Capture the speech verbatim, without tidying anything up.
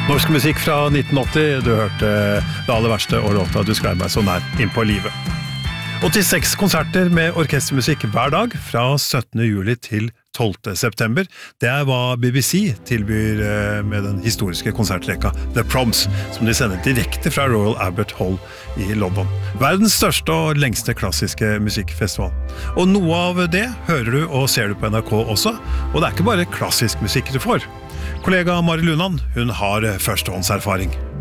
Norsk musikk fra nitten åtti, du hørte det aller verste og låta Du skrev meg så nær inn på livet. åttiseks konserter med orkestermusikk hver dag fra syttende juli til tolvte september. Det er hva B B C tilbyr med den historiske konsertrekka The Proms, som de sender direkte fra Royal Albert Hall i London. Verdens største og lengste klassiske musikkfestival. Og noe av det hører du og ser du på N R K også, og det er ikke bare klassisk musikk du får. Kollega Mari Lunan, hun har førstehåndserfaring.